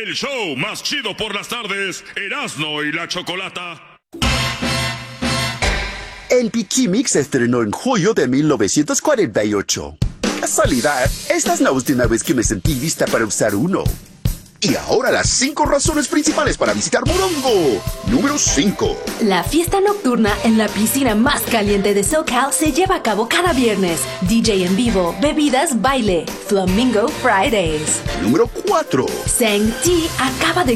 El show más chido por las tardes, Erasmo y la Chocolata. El Pikimix se estrenó en julio de 1948. Casualidad, esta es la última vez que me sentí lista para usar uno. Y ahora las 5 razones principales para visitar Morongo. Número 5. La fiesta nocturna en la piscina más caliente de SoCal se lleva a cabo cada viernes. DJ en vivo, bebidas, baile. Flamingo Fridays. Número 4. Sang T acaba de